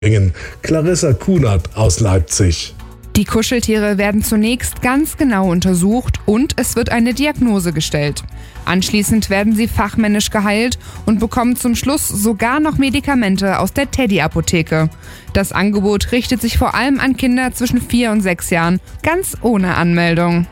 Clarissa Kunert aus Leipzig. Die Kuscheltiere werden zunächst ganz genau untersucht und es wird eine Diagnose gestellt. Anschließend werden sie fachmännisch geheilt und bekommen zum Schluss sogar noch Medikamente aus der Teddy-Apotheke. Das Angebot richtet sich vor allem an Kinder zwischen 4 und 6 Jahren, ganz ohne Anmeldung.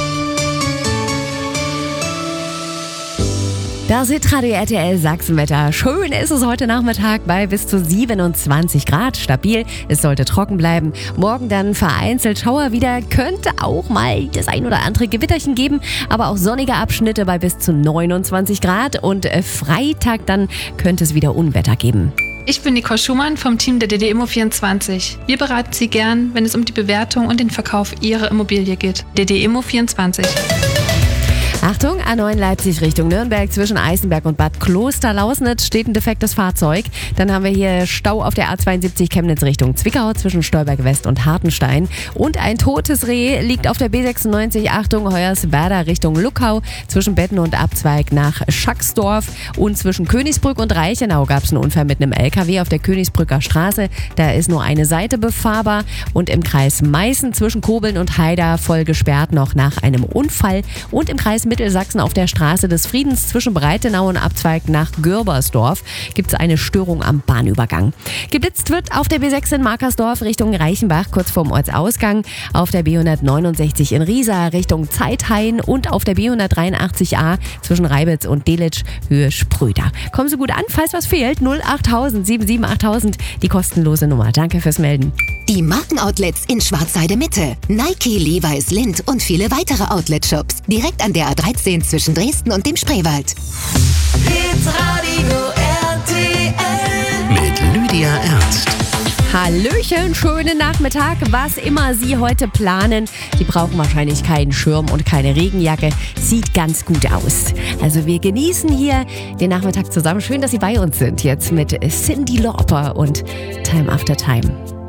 Das Hitradio RTL Sachsenwetter. Schön ist es heute Nachmittag bei bis zu 27 Grad. Stabil, es sollte trocken bleiben. Morgen dann vereinzelt Schauer wieder. Könnte auch mal das ein oder andere Gewitterchen geben. Aber auch sonnige Abschnitte bei bis zu 29 Grad. Und Freitag dann könnte es wieder Unwetter geben. Ich bin Nicole Schumann vom Team der DD Immo24. Wir beraten Sie gern, wenn es um die Bewertung und den Verkauf Ihrer Immobilie geht. DD Immo24. Achtung, A9 Leipzig Richtung Nürnberg zwischen Eisenberg und Bad Kloster-Lausnitz steht ein defektes Fahrzeug. Dann haben wir hier Stau auf der A72 Chemnitz Richtung Zwickau zwischen Stolberg West und Hartenstein. Und ein totes Reh liegt auf der B96, Achtung, Hoyerswerda Richtung Luckau zwischen Betten und Abzweig nach Schacksdorf. Und zwischen Königsbrück und Reichenau gab es einen Unfall mit einem LKW auf der Königsbrücker Straße. Da ist nur eine Seite befahrbar. Und im Kreis Meißen zwischen Kobeln und Haida voll gesperrt noch nach einem Unfall. Und im Kreis Mittelsachsen auf der Straße des Friedens zwischen Breitenau und Abzweig nach Gürbersdorf gibt es eine Störung am Bahnübergang. Geblitzt wird auf der B6 in Markersdorf Richtung Reichenbach kurz vorm Ortsausgang, auf der B169 in Riesa Richtung Zeithain und auf der B183a zwischen Reibitz und Delitzsch Höhe Spröder. Kommen Sie gut an, falls was fehlt, 08000 7788000, die kostenlose Nummer. Danke fürs Melden. Die Markenoutlets in Schwarzheide Mitte, Nike, Levi's, Lindt und viele weitere Outlet-Shops direkt an der A13 zwischen Dresden und dem Spreewald. Hitradio RTL Mit Lydia Ernst. Hallöchen, schönen Nachmittag, was immer Sie heute planen. Sie brauchen wahrscheinlich keinen Schirm und keine Regenjacke. Sieht ganz gut aus. Also wir genießen hier den Nachmittag zusammen. Schön, dass Sie bei uns sind. Jetzt mit Cyndi Lauper und Time After Time.